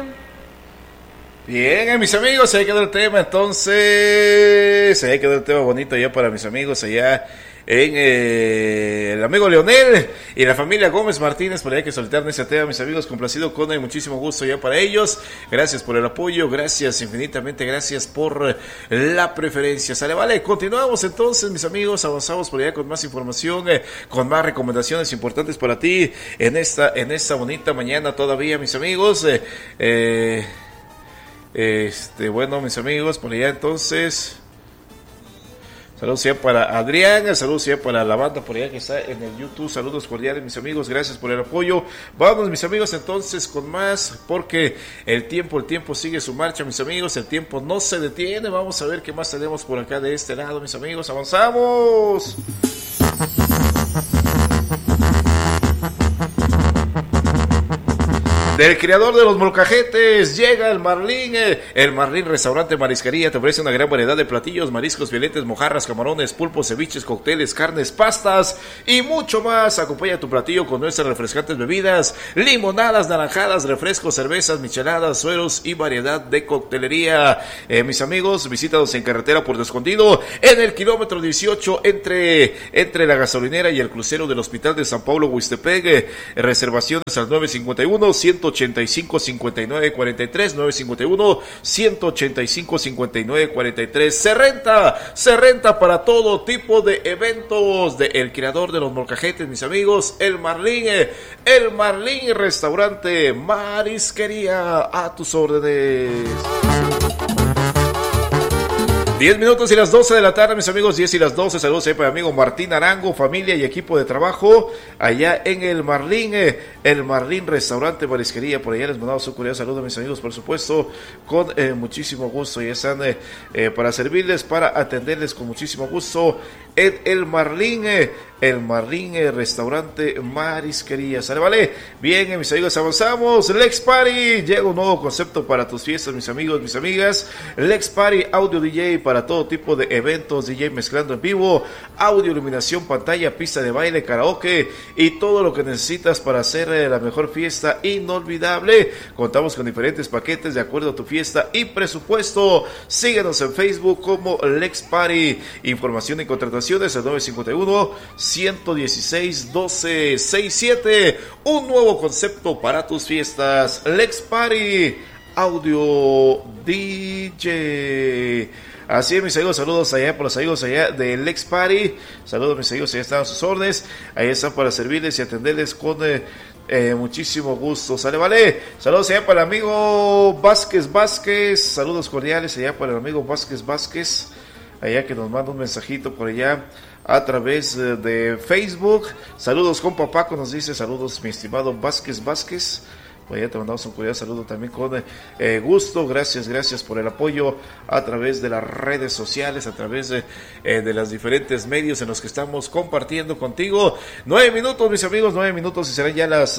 Bien, mis amigos, ahí quedó el tema, entonces, ahí quedó el tema bonito ya para mis amigos allá en el amigo Leonel y la familia Gómez Martínez, por allá que solitaron ese tema, mis amigos, complacido con muchísimo gusto ya para ellos. Gracias por el apoyo, gracias infinitamente, gracias por la preferencia. Sale, vale, continuamos entonces, mis amigos, avanzamos por allá con más información, con más recomendaciones importantes para ti en esta bonita mañana todavía, mis amigos. Bueno, mis amigos, por allá entonces, saludos ya para Adrián, saludos ya para la banda por allá que está en el YouTube, saludos cordiales, mis amigos, gracias por el apoyo. Vamos, mis amigos, entonces con más, porque el tiempo sigue su marcha, mis amigos, el tiempo no se detiene. Vamos a ver qué más tenemos por acá de este lado, mis amigos, avanzamos. Del creador de los molcajetes llega el Marlín. El Marlín Restaurante Marisquería te ofrece una gran variedad de platillos, mariscos, filetes, mojarras, camarones, pulpos, ceviches, cócteles, carnes, pastas y mucho más. Acompaña tu platillo con nuestras refrescantes bebidas, limonadas, naranjadas, refrescos, cervezas, micheladas, sueros y variedad de coctelería. Mis amigos, visítanos en carretera Puerto Escondido, en el kilómetro 18 entre la gasolinera y el crucero del Hospital de San Pablo, Huistepec. Reservaciones al 951-185-5943, 951-185-5943. Se renta para todo tipo de eventos de el creador de los molcajetes, mis amigos, el Marlín Restaurante Marisquería, a tus órdenes. 10 minutos y las 12 de la tarde, mis amigos, 10 y las 12, saludos para mi amigo Martín Arango, familia y equipo de trabajo, allá en el Marlín Restaurante Marisquería, por allá les mandamos un cordial saludo, mis amigos, por supuesto, con muchísimo gusto, ya están para servirles, para atenderles con muchísimo gusto, en el Marlín Restaurante Marisquería, ¿sale? Vale, bien, mis amigos, avanzamos. Lex Party, llega un nuevo concepto para tus fiestas, mis amigos, mis amigas. Lex Party, audio DJ para todo tipo de eventos, DJ mezclando en vivo, audio, iluminación, pantalla, pista de baile, karaoke y todo lo que necesitas para hacer la mejor fiesta inolvidable. Contamos con diferentes paquetes de acuerdo a tu fiesta y presupuesto. Síguenos en Facebook como Lex Party. Información y contrataciones al 951-116-1267. Un nuevo concepto para tus fiestas. Lex Party, audio DJ. Así es, mis amigos, saludos allá por los amigos allá de Lex Party. Saludos, mis amigos, allá están a sus órdenes. Ahí están para servirles y atenderles con muchísimo gusto. Sale, vale. Saludos allá para el amigo Vázquez. Saludos cordiales allá para el amigo Vázquez. Allá que nos manda un mensajito por allá a través de Facebook. Saludos con Papaco, nos dice, saludos mi estimado Vázquez. Pues ya te mandamos un cordial saludo también con gusto. Gracias por el apoyo a través de las redes sociales, a través de los diferentes medios en los que estamos compartiendo contigo. 9 minutos, mis amigos, 9 minutos y serán ya las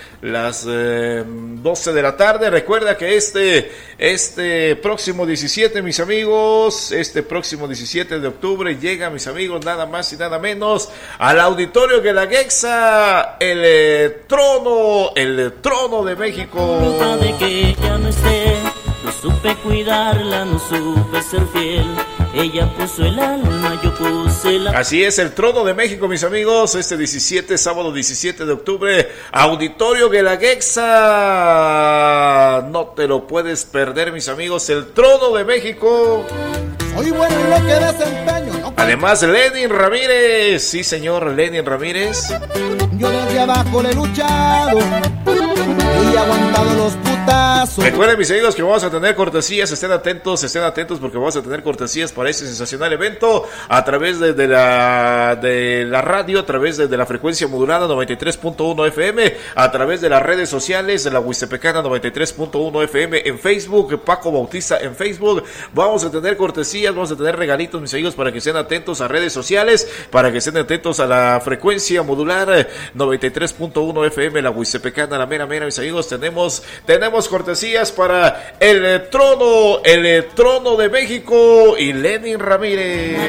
12 de la tarde. Recuerda que este próximo 17, mis amigos, este próximo 17 de octubre llega, mis amigos, nada más y nada menos, al Auditorio Guelaguetza, el trono de México. De que ella no esté, no supe cuidarla, no supe ser fiel. Ella puso el alma, yo puse la... Así es, el Trono de México, mis amigos, sábado 17 de octubre, Auditorio Guelaguetza. No te lo puedes perder, mis amigos, el Trono de México. Soy bueno en lo que desempeño, ¿no? Además, Lenin Ramírez, sí señor, Lenin Ramírez. Yo desde abajo le he luchado y aguantado los putazos. Recuerden, mis amigos, que vamos a tener cortesías, estén atentos porque vamos a tener cortesías para este sensacional evento a través de la radio, a través de la frecuencia modulada 93.1 FM, a través de las redes sociales de la Huistepecana 93.1 FM en Facebook, Paco Bautista en Facebook. Vamos a tener cortesías, vamos a tener regalitos, mis amigos, para que estén atentos a redes sociales, para que estén atentos a la frecuencia modular 93.1 FM, la Huistepecana, la mera, mis amigos. Tenemos cortesías para el trono de México y Lenin Ramírez.